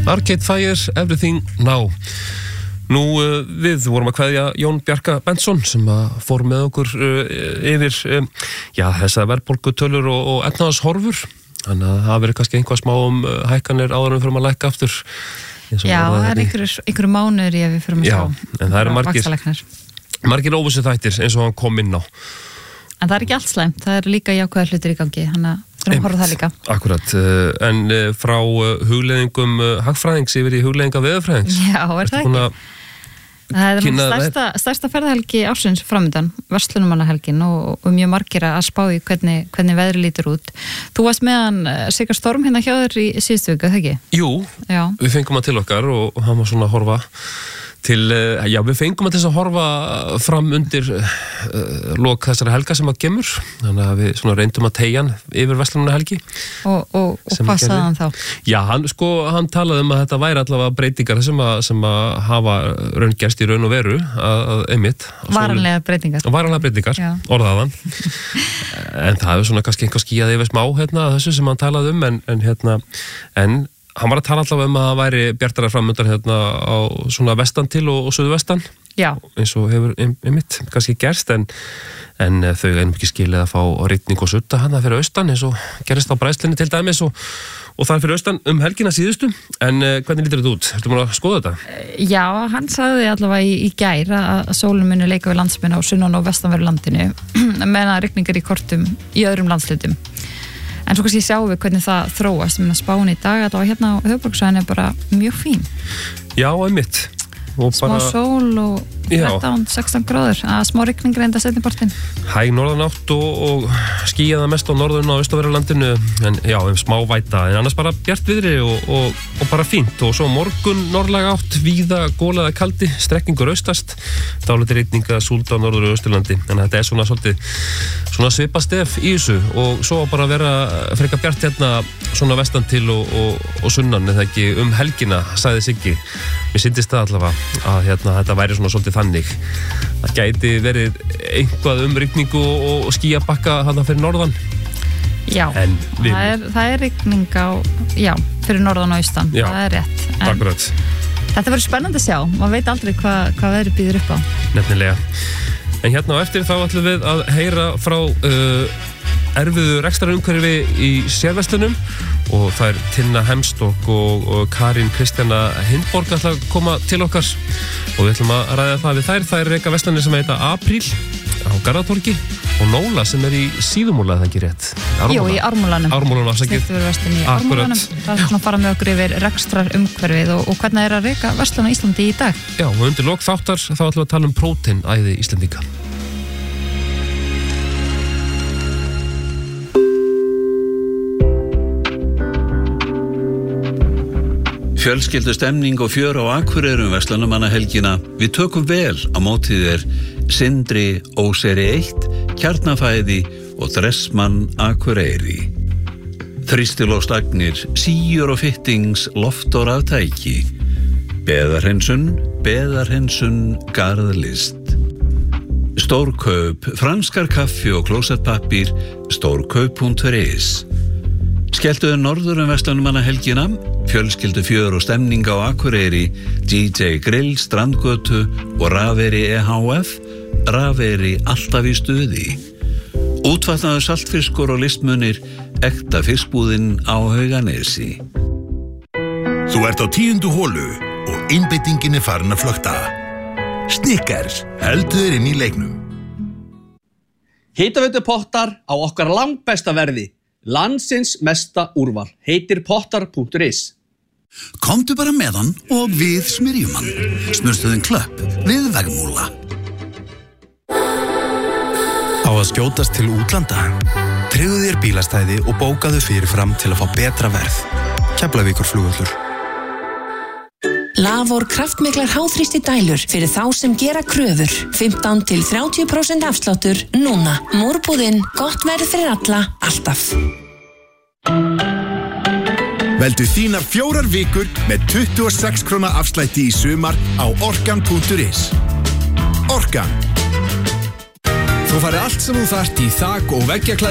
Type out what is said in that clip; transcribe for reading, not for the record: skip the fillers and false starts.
Arcade Fire, Everything Now. Nú, við vorum að kveðja Jón Bjarka Bentsson sem fór með okkur yfir þessa verðbólgutölur og efnahagshorfur. Þannig að það verið kannski einhvað smá hækkanir áður en við förum að lækka aftur. Já, það einhverju mánuður við förum að sjá. Já, en það eru margir óvissu þættir eins og hann kom inn á. En það ekki allt slæmt, það eru líka jákvæðar hlutir í gangi, þannig að þurfum að horfa það líka. Akkurat, en frá hugleiðingum hagfræðings yfir í hugleiðinga veðurfræðings. Já, það ekki? Það stærsta ferðahelgi ársins framöndan, verslunarmannahelgin og mjög margir að spá í hvernig veðri lítur út. Þú varst meðan Sigga Storm hérna hjá þér í síðustu viku, það ekki? Jú, við fengum að til okkar og hann var svona að horfa til, við fengum að þess að horfa fram undir lok þessara helga sem að gemur, þannig að við svona reyndum að teygja hann yfir verslunarmannahelgi. Og hvað sagði hann þá? Já, hann talaði að þetta væri allavega breytingar sem að hafa raungerst í raun og veru að einmitt. Varanlega breytingar. Varanlega breytingar, orðaðan. En það hefur svona kannski einhver skýjað yfir smá þessu sem hann talaði en hann var að tala allavega að það væri bjartara framöndan á svona vestan til og suðvestan. Já. Eins og hefur einmitt kannski gerst en þau einum ekki skilið að fá rigning og sudda hana fyrir austan eins og gerist á Bræðslinni til dæmis og það fyrir austan helgina síðustu. En hvernig lítur þetta út? Ertu múin að skoða þetta? Já, hann sagði allavega í gær að sólin muni leika við landsmenn á sunnan og vestanverðu landinu meðan að rigningar í kortum í öðrum landslutum. En svo kannski sjáum við hvernig það þróast. Spáin í dag, þetta var hérna á höfuðborgarsvæðinu bara mjög fín. Já, einmitt. Smá sól og 13-16 gráður. Smá rigning reynda seinnipartinn. Hæg norðanátt og skýjaða mest á norðurinn á austanverðurlandinu. En smá væta. En annars bara bjartviðri og bara fínt. Og svo morgun norðlæg átt, víða gólaða kaldi, strekkingur austast. Dálítið rigning að súlda á norður og austurlandi. En þetta er svona svipa stef í þessu og svo bara vera frekar bjart hérna svona vestan til og sunnan eða ekki helgina, sagði Siggi. Mér syndist það allavega að þetta væri svona svolítið þannig. Það gæti verið einhvað rigningu og skýjabakka þarna fyrir norðan. Já, það er rigning fyrir norðan og austan. Já, það er rétt. Akkurat. Þetta verður spennandi að sjá. Man veit aldrei hvað veðrið býður upp á. Nefnilega. En hérna á eftir þá ætlum við að heyra frá erfiðu rekstrarumhverfi í sérverslunum og það er Tinna Hemstók og Karin Kristjana Hindborg ætla að koma til okkar og við ætlum að ræða það við þær. Það er reka verslanir sem heita Apríl á Garðatorgi og Nóla sem er í Síðumúla, það ekki rétt? Jú, í Ármúlanum. Ármúlanum, afsakið. Snyrtivöruverslun í Ármúlanum. Það er að fara með okkur yfir rekstrarumhverfið og hvernig er að reka verslun á Íslandi í dag. Já, og undir lok þáttar þá ætlum við að tala próteinæði Íslendinga. Fjölskyldu stemning og fjör á Akureyrum verslunarmannahelgina. Við tökum vel á móti þér Sindri, Óseri 1, Kjarnafæði og Dressmann Akureyri. Þrýstilóstagnir, síur og fittings, loft og raftæki. Beðarhreinsun, Garðlist. Stórkaup, franskar kaffi og klósettpappír, stórkaup.is. Skelltuðu norður verslunarmannahelgina, fjölskyldu fjör og stemning á Akureyri, DJ Grill, Strandgötu og Rafeyri EHF, Rafeyri alltaf í stuði. Útvatnaður saltfiskur og listmunir, ekta fiskbúðin á Hauganesi. Þú ert á 10. holu og einbeitingin er farin að flökta. Snickers, heldur þér inn í leiknum. Hitaveitu pottar á okkar langbesta verði. Landsins mesta úrval. Heitir pottar.is. Komdu bara með hann og við smyrjum hann. Smurstuðin Klöpp við Vegmúla. Á að skjótast til útlanda? Tryggðu þér bílastæði og bókaðu fyrirfram til að fá betra verð. Keflavíkurflugvöllur. Lavor kraftmiklar háþrýsti dælur fyrir þá sem gera kröfur. 15-30% afsláttur núna. Múrbúðinn, gott verð fyrir alla, alltaf. Veldu þínar 4 vikur með 26 króna afslætti í sumar á orkan.is. Orkan. Þú farið allt sem þú þarft í þak- og veggjaklæði